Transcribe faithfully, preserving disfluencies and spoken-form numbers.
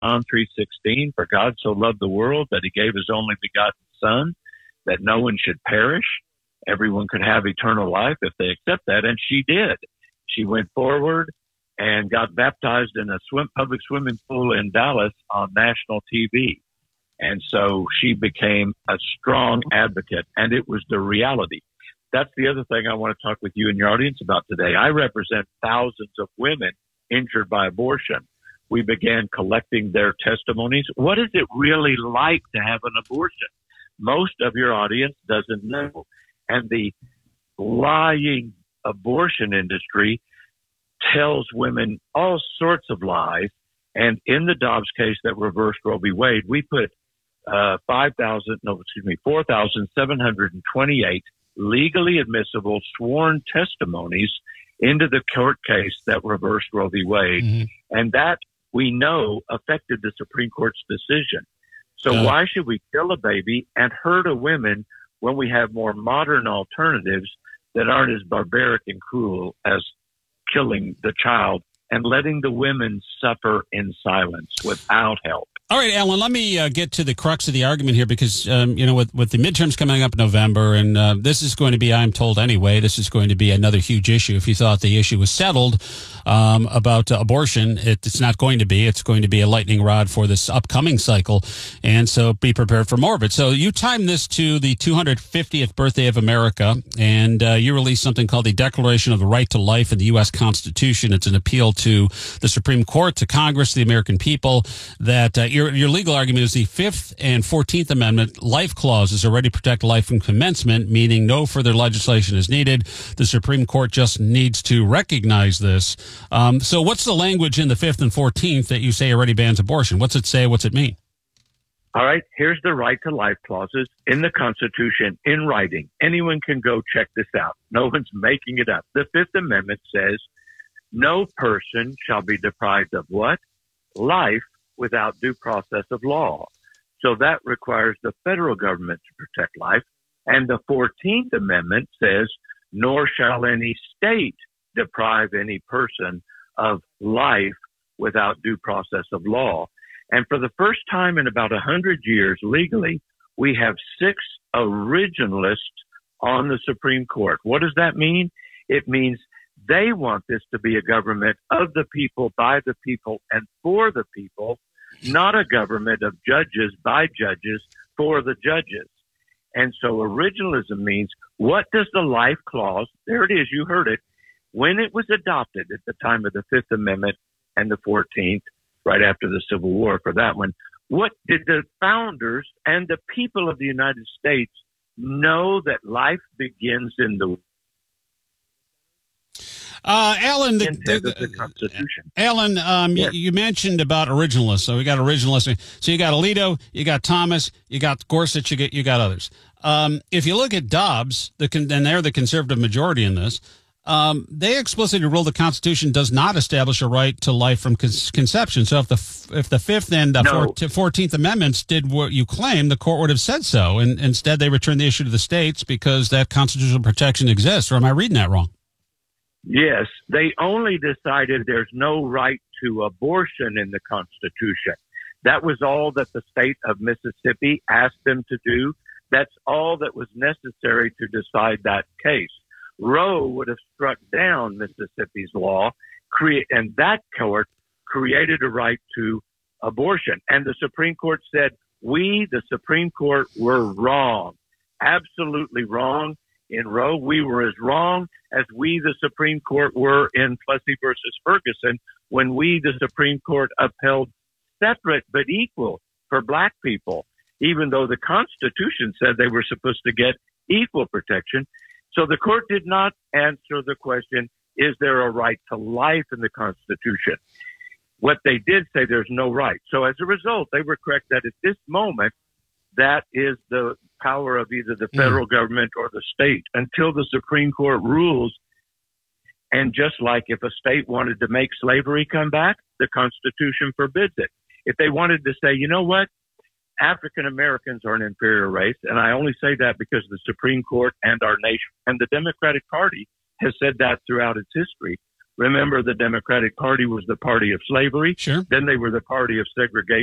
John three sixteen, for God so loved the world that he gave his only begotten Son, that no one should perish. Everyone could have eternal life if they accept that. And she did. She went forward and got baptized in a swim, public swimming pool in Dallas on national T V. And so she became a strong advocate, and it was the reality. That's the other thing I want to talk with you and your audience about today. I represent thousands of women injured by abortion. We began collecting their testimonies. What is it really like to have an abortion? Most of your audience doesn't know. And the lying abortion industry tells women all sorts of lies. And in the Dobbs case that reversed Roe v. Wade, we put uh, five thousand, no, excuse me, four thousand seven hundred twenty-eight legally admissible sworn testimonies into the court case that reversed Roe v. Wade. Mm-hmm. And that, we know, affected the Supreme Court's decision. So uh, why should we kill a baby and hurt a woman when we have more modern alternatives that aren't as barbaric and cruel as killing the child and letting the women suffer in silence without help? All right, Alan, let me uh, get to the crux of the argument here because, um, you know, with, with the midterms coming up in November, and uh, this is going to be, I'm told anyway, this is going to be another huge issue. If you thought the issue was settled um, about uh, abortion, it, it's not going to be. It's going to be a lightning rod for this upcoming cycle, and so be prepared for more of it. So you time this to the two hundred fiftieth birthday of America, and uh, you released something called the Declaration of the Right to Life in the U S Constitution. It's an appeal to the Supreme Court, to Congress, the American people, that uh, Your, your legal argument is the Fifth and Fourteenth Amendment life clauses already protect life from commencement, meaning no further legislation is needed. The Supreme Court just needs to recognize this. Um, so what's the language in the Fifth and Fourteenth that you say already bans abortion? What's it say? What's it mean? All right, here's the right to life clauses in the Constitution in writing. Anyone can go check this out. No one's making it up. The Fifth Amendment says, no person shall be deprived of what? Life without due process of law. So that requires the federal government to protect life. And the fourteenth Amendment says, nor shall any state deprive any person of life without due process of law. And for the first time in about a hundred years legally, we have six originalists on the Supreme Court. What does that mean? It means they want this to be a government of the people, by the people, and for the people, not a government of judges, by judges, for the judges. And so originalism means, what does the life clause, there it is, you heard it, when it was adopted at the time of the Fifth Amendment and the fourteenth, right after the Civil War for that one, what did the founders and the people of the United States know that life begins in the Uh, Alan, the, the, the, the Constitution. Alan, um, yes. you, you mentioned about originalists. So we got originalists. So you got Alito, you got Thomas, you got Gorsuch, you get you got others. Um, if you look at Dobbs, the con- and they're the conservative majority in this, um, they explicitly rule the Constitution does not establish a right to life from con- conception. So if the if the Fifth and uh, no. Fourteenth Amendments did what you claim, the court would have said so, and instead they returned the issue to the states because that constitutional protection exists. Or am I reading that wrong? Yes, they only decided there's no right to abortion in the Constitution. That was all that the state of Mississippi asked them to do. That's all that was necessary to decide that case. Roe would have struck down Mississippi's law, create, and that court created a right to abortion. And the Supreme Court said, we, the Supreme Court, were wrong, absolutely wrong. In Roe, we were as wrong as we, the Supreme Court, were in Plessy versus Ferguson when we, the Supreme Court, upheld separate but equal for black people, even though the Constitution said they were supposed to get equal protection. So the court did not answer the question, is there a right to life in the Constitution? What they did say, there's no right. So as a result, they were correct that at this moment, that is the power of either the federal mm. government or the state until the Supreme Court rules. And just like if a state wanted to make slavery come back, the Constitution forbids it. If they wanted to say, you know what, African Americans are an inferior race, and I only say that because the Supreme Court and our nation and the Democratic Party has said that throughout its history, Remember, the Democratic Party was the party of slavery. Sure. Then they were the party of segregation.